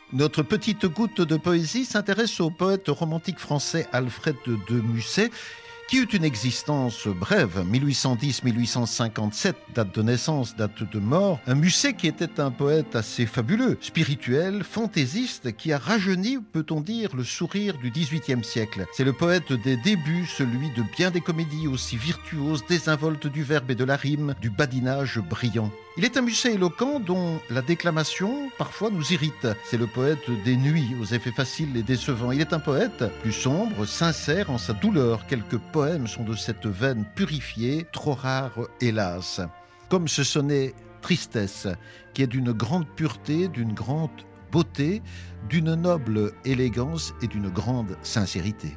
Notre petite goutte de poésie s'intéresse au poète romantique français Alfred de Musset, qui eut une existence brève, 1810-1857, date de naissance, date de mort. Un Musset qui était un poète assez fabuleux, spirituel, fantaisiste, qui a rajeuni, peut-on dire, le sourire du XVIIIe siècle. C'est le poète des débuts, celui de bien des comédies aussi virtuoses, désinvoltes du verbe et de la rime, du badinage brillant. Il est un Musset éloquent dont la déclamation parfois nous irrite. C'est le poète des nuits aux effets faciles et décevants. Il est un poète plus sombre, sincère en sa douleur. Quelques poèmes sont de cette veine purifiée, trop rare hélas. Comme ce sonnet Tristesse, qui est d'une grande pureté, d'une grande beauté, d'une noble élégance et d'une grande sincérité.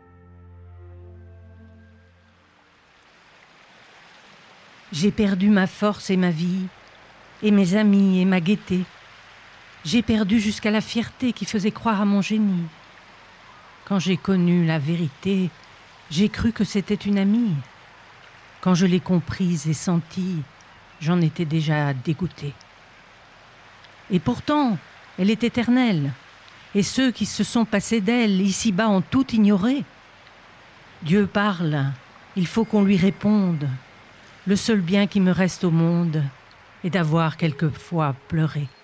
J'ai perdu ma force et ma vie, et mes amis et ma gaieté. J'ai perdu jusqu'à la fierté qui faisait croire à mon génie. Quand j'ai connu la vérité, j'ai cru que c'était une amie. Quand je l'ai comprise et sentie, j'en étais déjà dégoûté. Et pourtant, elle est éternelle, et ceux qui se sont passés d'elle ici-bas ont tout ignoré. Dieu parle, il faut qu'on lui réponde. Le seul bien qui me reste au monde est d'avoir quelquefois pleuré.